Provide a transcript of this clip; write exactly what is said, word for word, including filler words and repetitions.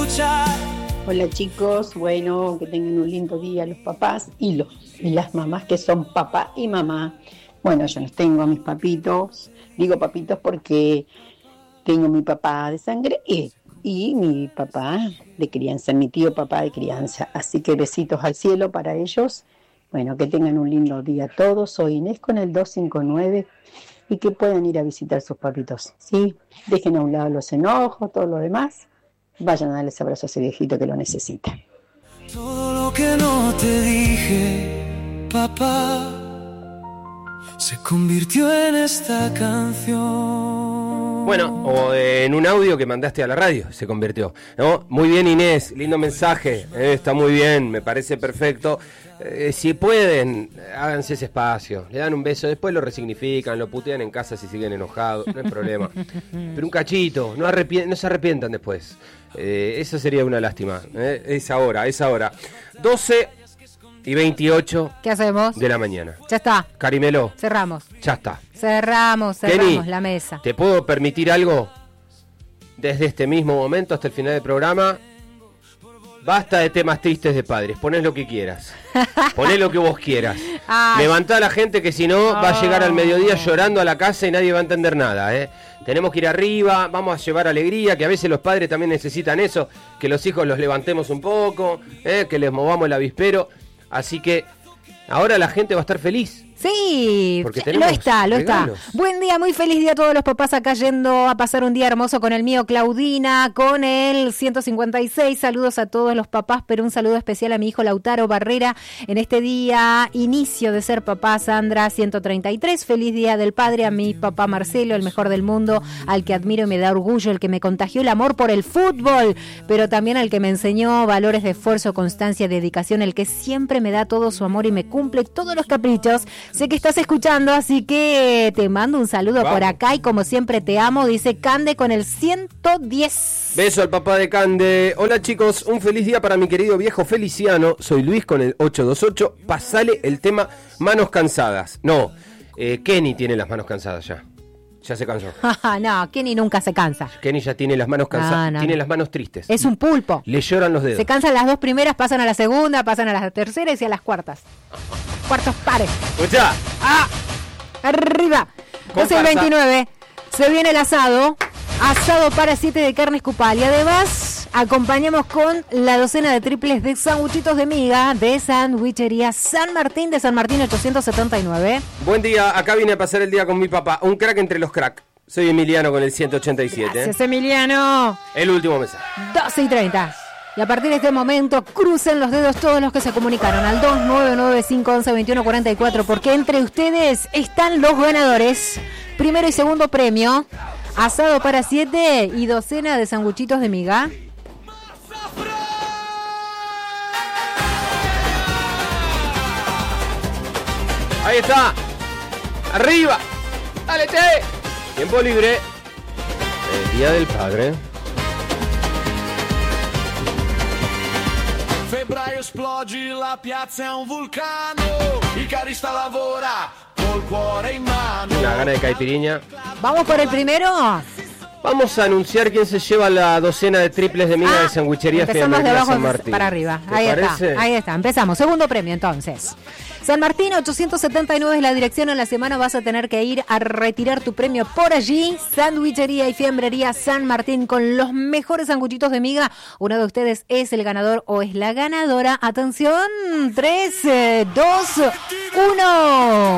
escuchar. Hola chicos, bueno, que tengan un lindo día los papás y, los, y las mamás que son papá y mamá. Bueno, yo los tengo a mis papitos, digo papitos porque tengo mi papá de sangre y, y mi papá de crianza, mi tío papá de crianza. Así que besitos al cielo para ellos. Bueno, que tengan un lindo día todos. Soy Inés con el dos cinco nueve y que puedan ir a visitar a sus papitos. ¿Sí? Dejen a un lado los enojos, todo lo demás. Vayan a darle ese abrazo a ese viejito que lo necesita. Todo lo que no te dije, papá, se convirtió en esta canción. Bueno, o en un audio que mandaste a la radio se convirtió, ¿no? Muy bien, Inés, lindo mensaje, eh, está muy bien, me parece perfecto. Eh, si pueden, háganse ese espacio, le dan un beso, después lo resignifican, lo putean en casa si siguen enojados, no hay problema. Pero un cachito, no, arrepien- no se arrepientan después. Eh, eso sería una lástima, ¿eh? Es ahora, es ahora. doce y veintiocho ¿Qué hacemos? de la mañana. Ya está. Carimelo. Cerramos. Ya está. Cerramos, cerramos Kenny, la mesa. ¿te puedo permitir algo? Desde este mismo momento hasta el final del programa, basta de temas tristes de padres. Ponés lo que quieras. Ponés lo que vos quieras. Ay. Levantá a la gente que si no va a llegar al mediodía llorando a la casa y nadie va a entender nada, ¿eh? Tenemos que ir arriba, vamos a llevar alegría, que a veces los padres también necesitan eso, que los hijos los levantemos un poco, ¿eh? Que les movamos el avispero. Así que ahora la gente va a estar feliz. Sí, Porque lo tenemos está, lo regalos. está. Buen día, muy feliz día a todos los papás acá yendo a pasar un día hermoso con el mío Claudina, con el ciento cincuenta y seis. Saludos a todos los papás, pero un saludo especial a mi hijo Lautaro Barrera en este día, inicio de ser papá, Sandra ciento treinta y tres. Feliz día del padre a mi papá Marcelo, el mejor del mundo, al que admiro y me da orgullo, el que me contagió el amor por el fútbol, pero también al que me enseñó valores de esfuerzo, constancia, dedicación, el que siempre me da todo su amor y me cumple todos los caprichos. Sé que estás escuchando, así que te mando un saludo Vamos. por acá y como siempre te amo, dice Cande con el ciento diez. Beso al papá de Cande. Hola chicos, un feliz día para mi querido viejo Feliciano. Soy Luis con el ocho dos ocho. Pasale el tema manos cansadas. No, eh, Kenny tiene las manos cansadas ya. Ya se cansó. No, Kenny nunca se cansa. Kenny ya tiene las manos cansadas. No, no, tiene no. las manos tristes. Es un pulpo. Le lloran los dedos. Se cansan las dos primeras, pasan a la segunda, pasan a las terceras y a las cuartas. Cuartos pares. Escuchá. ¡Ah! Arriba. doce y Comparsa. veintinueve. Se viene el asado. Asado para siete de carne escupal. Y además acompañamos con la docena de triples de sanguchitos de miga de Sandwichería San Martín de San Martín ochocientos setenta y nueve. Buen día, acá vine a pasar el día con mi papá. Un crack entre los crack. Soy Emiliano con el ciento ochenta y siete. Gracias, Emiliano. El último mensaje. doce y treinta. Y a partir de este momento, crucen los dedos todos los que se comunicaron al dos nueve nueve cinco once veintiuno cuarenta y cuatro, porque entre ustedes están los ganadores. Primero y segundo premio, asado para siete y docena de sanguchitos de miga. Ahí está. Arriba. Dale, che. Tiempo libre. El día del padre. Febbraio esplode, la piazza è un vulcano. Il carista lavora col cuore in mano. Una gana de caipiriña. Vamos por el primero. Vamos a anunciar quién se lleva la docena de triples de miga Ah, de sanguichería empezamos de Fiambrería abajo San Martín. para arriba. ¿Te Ahí parece? está, ahí está. Empezamos. Segundo premio entonces. San Martín ochocientos setenta y nueve es la dirección. En la semana vas a tener que ir a retirar tu premio por allí. Sandwichería y Fiambrería San Martín con los mejores sanguchitos de miga. Uno de ustedes es el ganador o es la ganadora. Atención, tres, dos, uno.